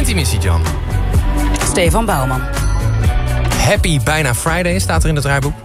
Quinty Missy Jan. Stefan Bouwman. Happy bijna Friday staat er in het draaiboek.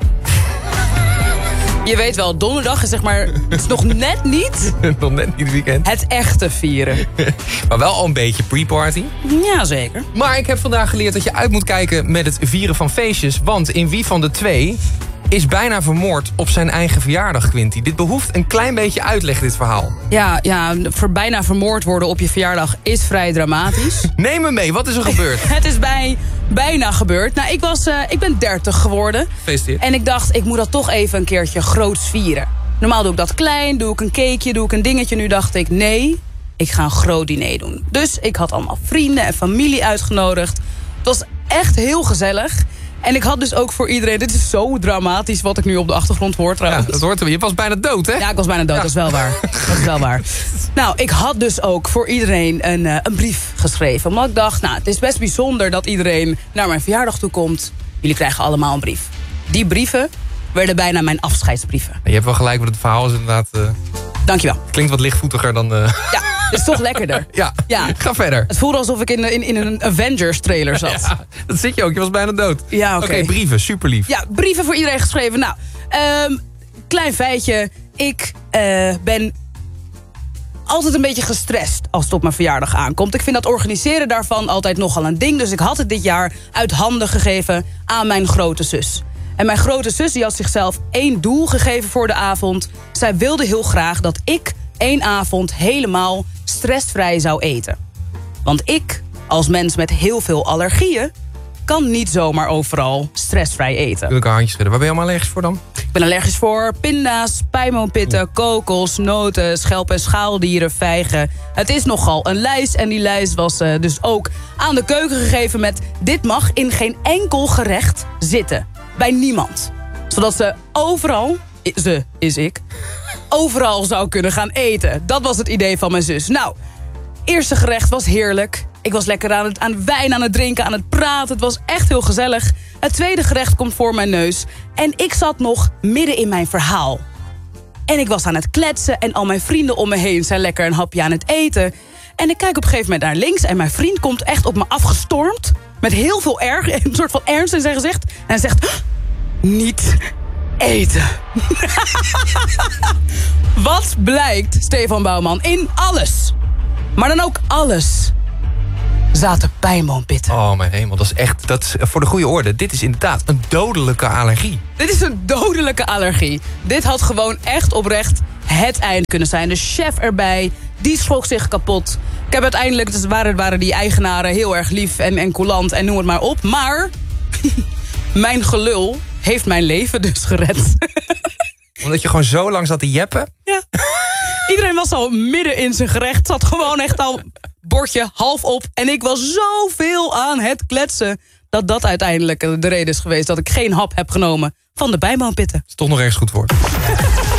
Je weet wel, donderdag is zeg maar... Het is nog net niet... Nog net niet weekend. Het echte vieren. Maar wel al een beetje pre-party. Jazeker. Maar ik heb vandaag geleerd dat je uit moet kijken met het vieren van feestjes. Want in wie van de twee is bijna vermoord op zijn eigen verjaardag, Quinty? Dit behoeft een klein beetje uitleg, dit verhaal. Ja, bijna vermoord worden op je verjaardag is vrij dramatisch. Neem me mee, wat is er gebeurd? Het is bijna gebeurd. Nou, ik ben 30 geworden. Gefeliciteerd. En ik dacht, ik moet dat toch even een keertje groots vieren. Normaal doe ik dat klein, doe ik een cakeje, doe ik een dingetje. Nu dacht ik, nee, ik ga een groot diner doen. Dus ik had allemaal vrienden en familie uitgenodigd. Het was echt heel gezellig. En ik had dus ook voor iedereen... Dit is zo dramatisch wat ik nu op de achtergrond hoor trouwens. Ja, dat hoort er. Je was bijna dood, hè? Ja, ik was bijna dood, dat is wel waar. Dat is wel waar. Nou, ik had dus ook voor iedereen een brief geschreven. Omdat ik dacht, het is best bijzonder dat iedereen naar mijn verjaardag toe komt. Jullie krijgen allemaal een brief. Die brieven werden bijna mijn afscheidsbrieven. Je hebt wel gelijk, want het verhaal is inderdaad... Dankjewel. Klinkt wat lichtvoetiger dan... Ja, het is toch lekkerder. Ja, ga verder. Het voelde alsof ik in een Avengers trailer zat. Ja, dat zit je ook, je was bijna dood. Ja, oké. Brieven, super lief. Ja, brieven voor iedereen geschreven. Nou, klein feitje. Ik ben altijd een beetje gestrest als het op mijn verjaardag aankomt. Ik vind dat organiseren daarvan altijd nogal een ding. Dus ik had het dit jaar uit handen gegeven aan mijn grote zus. En mijn grote zus die had zichzelf 1 doel gegeven voor de avond. Zij wilde heel graag dat ik 1 avond helemaal stressvrij zou eten. Want ik, als mens met heel veel allergieën, kan niet zomaar overal stressvrij eten. Doe ik een handje schudden. Waar ben je allemaal allergisch voor dan? Ik ben allergisch voor pinda's, pijnboompitten, kokos, noten, schelp- en schaaldieren, vijgen. Het is nogal een lijst en die lijst was dus ook aan de keuken gegeven met... dit mag in geen enkel gerecht zitten. Bij niemand. Zodat ze overal, ze is ik, overal zou kunnen gaan eten. Dat was het idee van mijn zus. Nou, eerste gerecht was heerlijk. Ik was lekker aan wijn aan het drinken, aan het praten. Het was echt heel gezellig. Het tweede gerecht komt voor mijn neus. En ik zat nog midden in mijn verhaal. En ik was aan het kletsen en al mijn vrienden om me heen zijn lekker een hapje aan het eten. En ik kijk op een gegeven moment naar links en mijn vriend komt echt op me afgestormd. Met heel veel een soort van ernst in zijn gezicht. En hij zegt, niet eten. Wat blijkt, Stefan Bouwman, in alles, maar dan ook alles, zaten pijnboompitten. Oh mijn hemel, dat is voor de goede orde. Dit is inderdaad een dodelijke allergie. Dit is een dodelijke allergie. Dit had gewoon echt oprecht het eind kunnen zijn. De chef erbij, die schrok zich kapot. Ik heb uiteindelijk, dus waren die eigenaren heel erg lief en coulant en noem het maar op. Maar mijn gelul heeft mijn leven dus gered. Omdat je gewoon zo lang zat te jeppen? Ja. Iedereen was al midden in zijn gerecht. Zat gewoon echt al bordje half op. En ik was zoveel aan het kletsen dat uiteindelijk de reden is geweest dat ik geen hap heb genomen van de pijnboompitten. Is toch nog ergens goed voor.